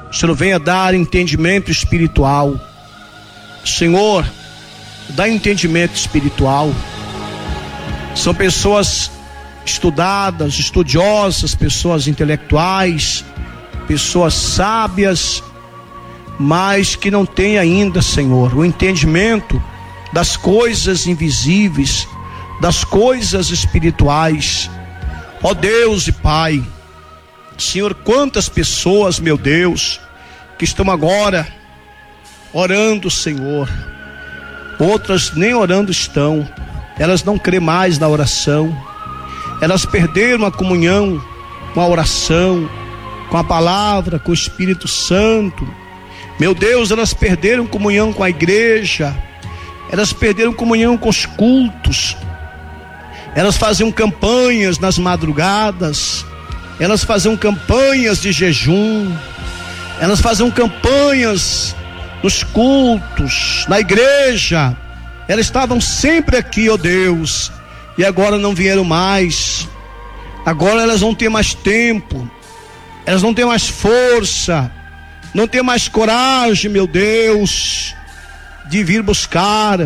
o Senhor venha dar entendimento espiritual. Senhor, dá entendimento espiritual. São pessoas estudadas, estudiosas, pessoas intelectuais, pessoas sábias, mas que não têm ainda, Senhor, o entendimento das coisas invisíveis, das coisas espirituais. Ó Deus e Pai, Senhor, quantas pessoas, meu Deus, que estão agora orando, Senhor, outras nem orando estão, elas não crêem mais na oração, elas perderam a comunhão com a oração, com a palavra, com o Espírito Santo. Meu Deus, elas perderam comunhão com a igreja, elas perderam comunhão com os cultos, elas faziam campanhas nas madrugadas, elas faziam campanhas de jejum, elas faziam campanhas nos cultos, na igreja, elas estavam sempre aqui, ó Deus, e agora não vieram mais. Agora elas não têm mais tempo, elas não têm mais força, não têm mais coragem, meu Deus, de vir buscar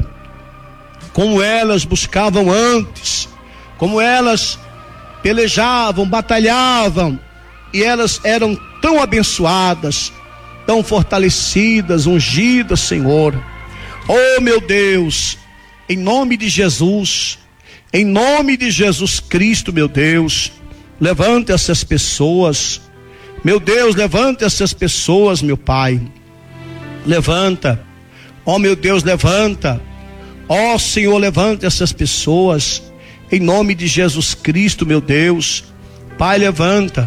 como elas buscavam antes, como elas pelejavam, batalhavam, e elas eram tão abençoadas, tão fortalecidas, ungidas, Senhor. Oh, meu Deus, em nome de Jesus, em nome de Jesus Cristo, meu Deus, levanta essas pessoas, meu Deus, levanta essas pessoas, meu Pai, levanta, ó meu Deus, levanta, ó Senhor, levanta essas pessoas, em nome de Jesus Cristo, meu Deus. Pai, levanta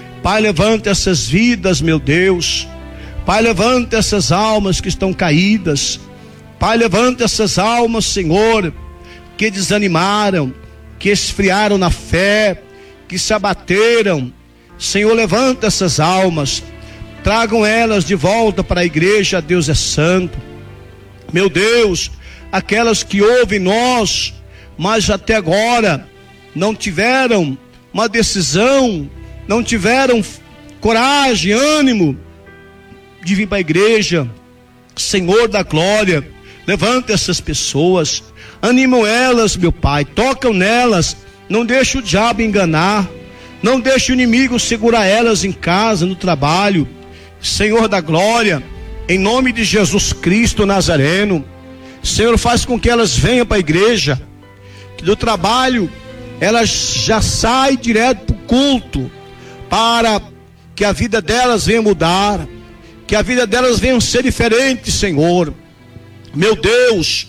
essas vidas, meu Deus. Pai, levanta essas almas que estão caídas. Pai, levanta essas almas, Senhor, que desanimaram, que esfriaram na fé, que se abateram. Senhor, levanta essas almas, tragam elas de volta para a igreja. Deus é santo. Meu Deus, aquelas que ouvem nós, mas até agora não tiveram uma decisão, não tiveram coragem, ânimo de vir para a igreja. Senhor da glória, levanta essas pessoas, animam elas, meu Pai, tocam nelas, não deixa o diabo enganar, não deixa o inimigo segurar elas em casa, no trabalho. Senhor da glória, em nome de Jesus Cristo Nazareno, Senhor, faz com que elas venham para a igreja, que do trabalho elas já saem direto para o culto, para que a vida delas venha mudar, que a vida delas venha ser diferente, Senhor. Meu Deus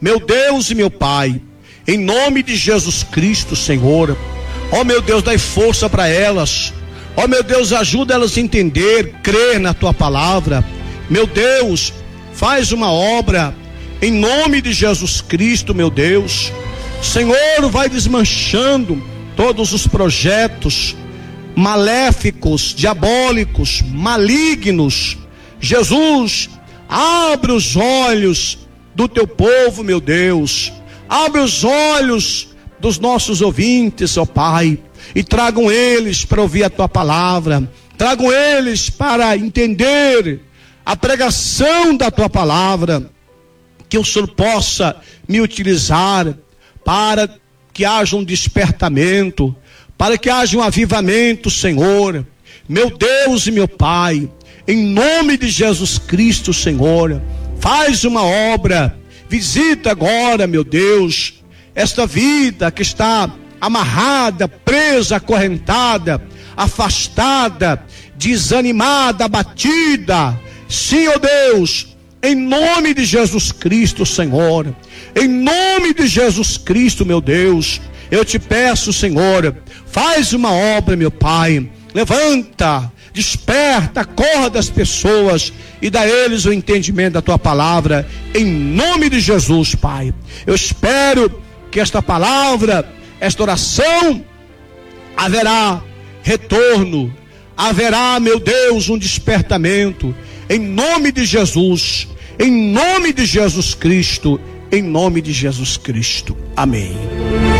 e meu Pai, em nome de Jesus Cristo, Senhor, ó meu Deus, dai força para elas, ó meu Deus, ajuda elas a entender, crer na tua palavra. Meu Deus, faz uma obra em nome de Jesus Cristo, meu Deus. Senhor, vai desmanchando todos os projetos maléficos, diabólicos, malignos. Jesus, abre os olhos do teu povo, meu Deus, abre os olhos dos nossos ouvintes, ó Pai, e tragam eles para ouvir a tua palavra, tragam eles para entender a pregação da tua palavra, que o Senhor possa me utilizar para que haja um despertamento, para que haja um avivamento, Senhor. Meu Deus e meu Pai, em nome de Jesus Cristo, Senhor, faz uma obra, visita agora, meu Deus, esta vida que está amarrada, presa, acorrentada, afastada, desanimada, abatida. Sim, ó Deus, em nome de Jesus Cristo, Senhor, em nome de Jesus Cristo, meu Deus, eu te peço, Senhor, faz uma obra, meu Pai, levanta, desperta, acorda as pessoas e dá a eles o entendimento da tua palavra, em nome de Jesus, Pai. Eu espero que esta palavra, esta oração, haverá retorno, haverá, meu Deus, um despertamento, em nome de Jesus, em nome de Jesus Cristo, em nome de Jesus Cristo. Amém.